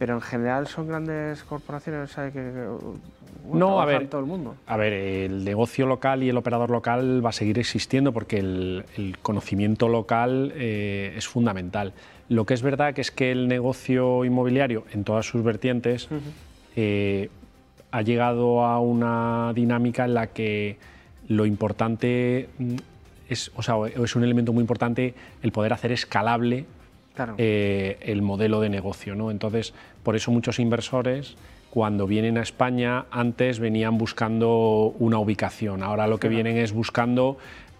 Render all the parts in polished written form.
Pero en general son grandes corporaciones, ¿sabes? No, a ver, todo el mundo. A ver, el negocio local y el operador local va a seguir existiendo porque el conocimiento local es fundamental. Lo que es verdad que es que el negocio inmobiliario, en todas sus vertientes, ha llegado a una dinámica en la que lo importante es un elemento muy importante el poder hacer escalable el modelo de negocio, ¿no? Entonces, por eso muchos inversores, cuando vienen a España, antes venían buscando una ubicación. Ahora lo que vienen es buscando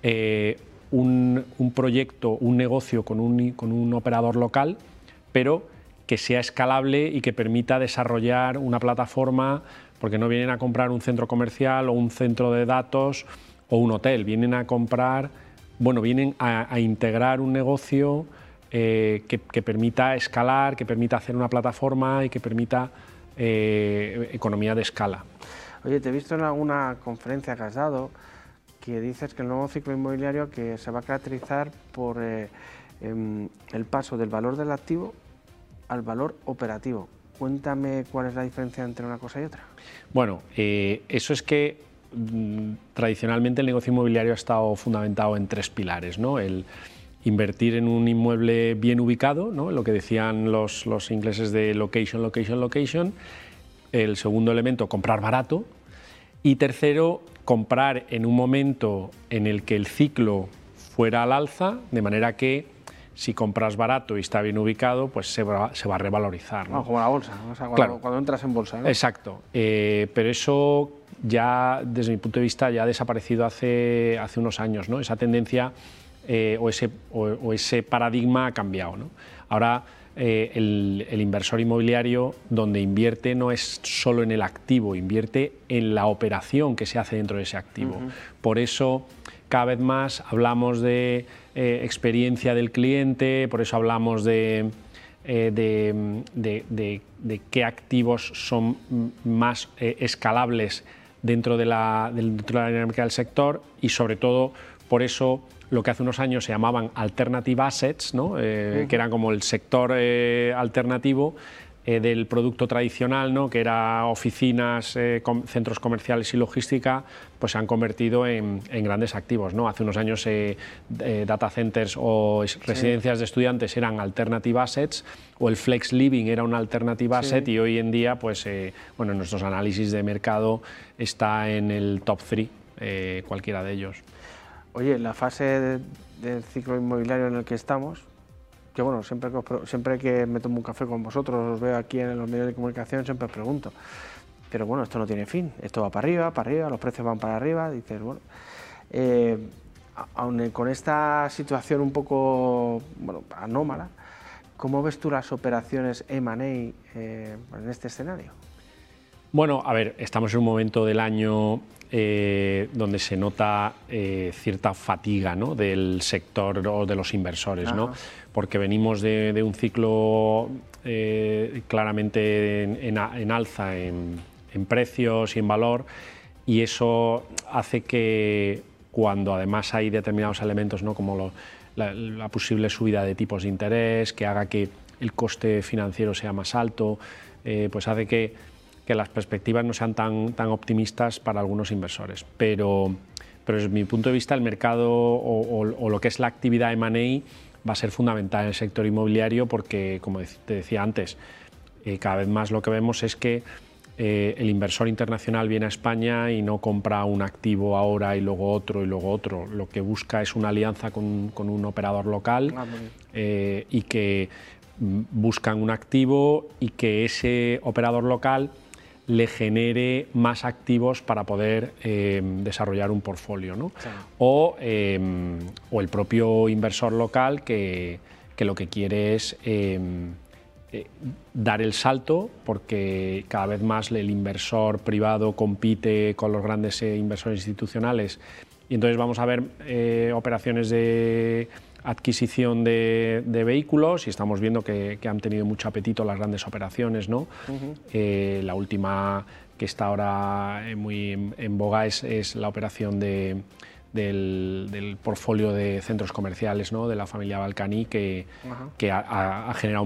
un proyecto, un negocio con un operador local, pero que sea escalable y que permita desarrollar una plataforma, porque no vienen a comprar un centro comercial o un centro de datos o un hotel, vienen a comprar, vienen a integrar un negocio que permita escalar, que permita hacer una plataforma y que permita economía de escala. Oye, te he visto en alguna conferencia que has dado que dices que el nuevo ciclo inmobiliario que se va a caracterizar por el paso del valor del activo al valor operativo. Cuéntame cuál es la diferencia entre una cosa y otra. Bueno, eso es que tradicionalmente el negocio inmobiliario ha estado fundamentado en tres pilares, ¿no? El invertir en un inmueble bien ubicado, ¿no? Lo que decían los ingleses de location, location, location. El segundo elemento, comprar barato. Y tercero, comprar en un momento en el que el ciclo fuera al alza, de manera que si compras barato y está bien ubicado, pues se va a revalorizar, ¿no? Como la bolsa, o sea, cuando entras en bolsa, ¿no? Exacto, pero eso ya, desde mi punto de vista, ya ha desaparecido hace unos años, ¿no? Esa tendencia o ese paradigma ha cambiado, ¿no? Ahora el inversor inmobiliario, donde invierte, no es solo en el activo, invierte en la operación que se hace dentro de ese activo. Por eso cada vez más hablamos de experiencia del cliente, por eso hablamos de qué activos son más escalables dentro de la dinámica del sector, y sobre todo por eso lo que hace unos años se llamaban alternative assets, ¿no? Que eran como el sector alternativo del producto tradicional, ¿no? Que era oficinas, centros comerciales y logística, pues se han convertido en grandes activos, ¿no? Hace unos años data centers o residencias de estudiantes eran alternative assets, o el flex living era un alternative asset, y hoy en día, pues, en nuestros análisis de mercado está en el top 3, cualquiera de ellos. Oye, la fase del ciclo inmobiliario en el que estamos, que bueno, siempre que me tomo un café con vosotros, os veo aquí en los medios de comunicación, siempre os pregunto, pero bueno, esto no tiene fin, esto va para arriba, los precios van para arriba, dices, bueno, aun con esta situación un poco anómala, ¿cómo ves tú las operaciones M&A en este escenario? Bueno, a ver, estamos en un momento del año donde se nota cierta fatiga, ¿no? Del sector o de los inversores, ¿no? Porque venimos de un ciclo claramente en alza en precios y en valor, y eso hace que cuando además hay determinados elementos, ¿no? Como la posible subida de tipos de interés, que haga que el coste financiero sea más alto, pues hace que las perspectivas no sean tan optimistas para algunos inversores. Pero desde mi punto de vista, el mercado o lo que es la actividad M&A va a ser fundamental en el sector inmobiliario, porque, como te decía antes, cada vez más lo que vemos es que el inversor internacional viene a España y no compra un activo ahora y luego otro y luego otro. Lo que busca es una alianza con un operador local y que buscan un activo y que ese operador local le genere más activos para poder desarrollar un portfolio, ¿no? Sí. O el propio inversor local que lo que quiere es dar el salto, porque cada vez más el inversor privado compite con los grandes inversores institucionales, y entonces vamos a ver operaciones de adquisición de vehículos, y estamos viendo que han tenido mucho apetito las grandes operaciones, ¿no? La última que está ahora muy en boga es la operación del portfolio de centros comerciales, ¿no? De la familia Balcani, que ha generado